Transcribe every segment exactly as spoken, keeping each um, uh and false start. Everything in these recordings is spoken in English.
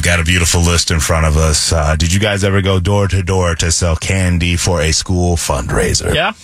got a beautiful list in front of us. Uh, did you guys ever go door to door to sell candy for a school fundraiser? Yeah.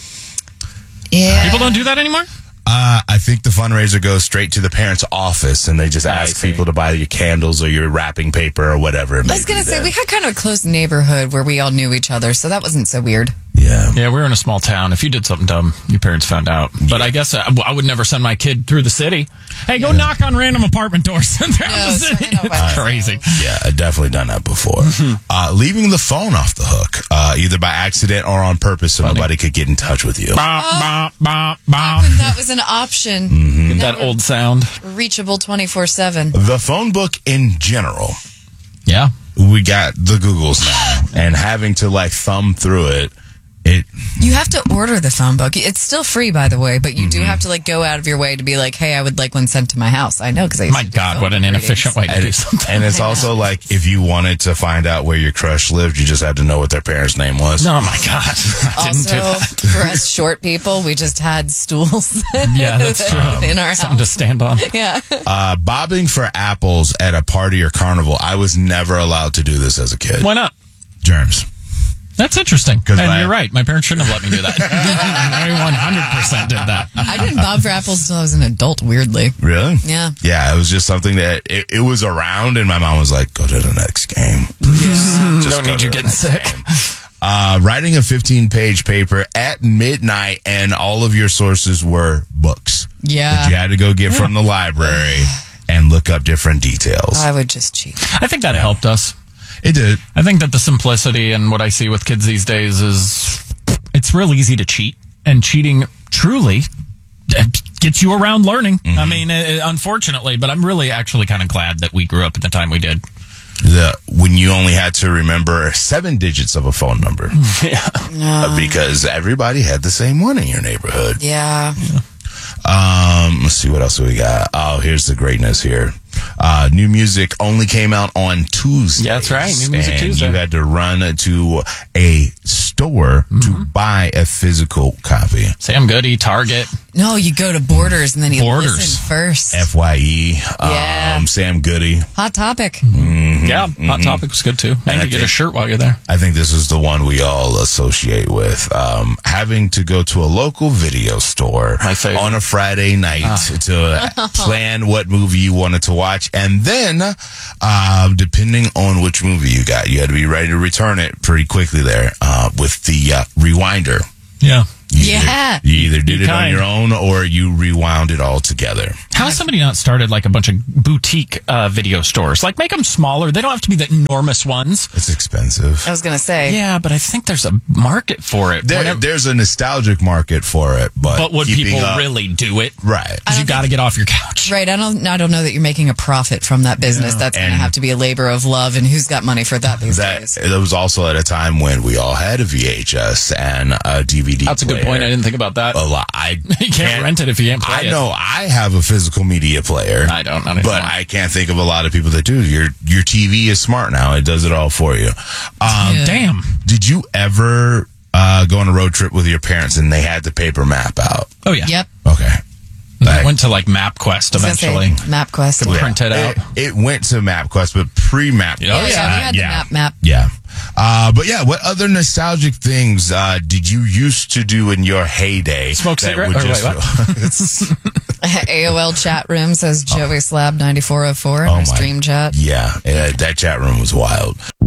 Yeah. People don't do that anymore? Uh, I think the fundraiser goes straight to the parents' office, and they just I ask see. people to buy your candles or your wrapping paper or whatever it may I was going be to say, then. we had kind of a close neighborhood where we all knew each other, so that wasn't so weird. Yeah. Yeah, we were in a small town. If you did something dumb, your parents found out. But I guess uh, I would never send my kid through the city. Hey, go knock on random apartment doors throughout No, the city. sorry, no, It's by crazy. Yeah, I've definitely done that before. uh, leaving the phone off the hook, uh, either by accident or on purpose, so nobody could get in touch with you. Bop, bop, bop, Back bop. when that was an option. Mm-hmm. Get that old sound. Reachable twenty-four seven. The phone book in general, Yeah. we got the Googles now, and having to like thumb through it, it You have to order the phone book. It's still free, by the way, but you do have to like go out of your way to be like, hey, I would like one sent to my house. I know because I used My to do God, phone what an book inefficient way readings. to do and, something. and it's also like if you wanted to find out where your crush lived, you just had to know what their parents' name was. Oh, my God. I didn't do Also, that. for us short people, we just had stools Yeah, that's true. in our Something to house. stand on. Yeah. Uh, bobbing for apples at a party or carnival. I was never allowed to do this as a kid. Why not? Germs. That's interesting. 'Cause And my- you're right. My parents shouldn't have let me do that. I one hundred percent did that. I didn't bob for apples until I was an adult, weirdly. Really? Yeah. Yeah, it was just something that it, it was around, and my mom was like, "Go to the next game. Please. Just Don't go need to you the getting next sick. game." Uh, writing a fifteen-page paper at midnight, and all of your sources were books Yeah. that you had to go get from the library and look up different details. I would just cheat. I think that helped us. It did. I think that the simplicity and what I see with kids these days is it's real easy to cheat, and cheating truly gets you around learning. I mean, uh, unfortunately, but I'm really actually kind of glad that we grew up at the time we did. The when you only had to remember seven digits of a phone number, Uh, because everybody had the same one in your neighborhood. Yeah. Um, let's see what else we got. Oh, here's the greatness here. Uh, new music only came out on Tuesday. Yeah, that's right. New Music and Tuesday. You had to run to a store to buy a physical copy. Sam Goody, Target. No, you go to Borders and then you Borders. listen first. F Y E. Yeah. Um, Sam Goody. Hot topic. Yeah, Hot Topic was good too. And I you get a think- shirt while you're there. I think this is the one we all associate with. Um, having to go to a local video store My favorite. on a Friday night to plan what movie you wanted to watch. And then, uh, depending on which movie you got, you had to be ready to return it pretty quickly there uh, with the uh, rewinder. Yeah. You Yeah. Either, you either did You it on kind. your own or you rewound it all together. How has somebody not started like a bunch of boutique uh, video stores? Like make them smaller. They don't have to be the enormous ones. It's expensive. I was going to say. Yeah, but I think there's a market for it. There, Whenever- there's a nostalgic market for it, but but would keeping people up- really do it? Right. Because you got to get off your couch. Right. I don't I don't know that you're making a profit from that business. That's going to And- have to be a labor of love. And who's got money for that these That days? that was also at a time when we all had a V H S and a D V D. That's a good player. point. I didn't think about that. A lot. I You can't rent it if you can't play I it. know I have a physical media player. I don't, not anymore. but I can't think of a lot of people that do. Your your T V is smart now; it does it all for you. Um, Damn. Did you ever uh, go on a road trip with your parents and they had the paper map out? Oh, yeah. Yep. Okay. I Like- went to like MapQuest I was gonna say, eventually. MapQuest. Could print it out. It, it went to MapQuest, but pre-MapQuest. Yeah, Oh, yeah, we had the map map. Yeah. Uh, but yeah, what other nostalgic things uh, did you used to do in your heyday? Smoke that cigarette? would Or wait, just what? It's- A O L chat room says Joey Slab ninety-four oh four in Oh our my- stream chat. yeah, uh, that chat room was wild.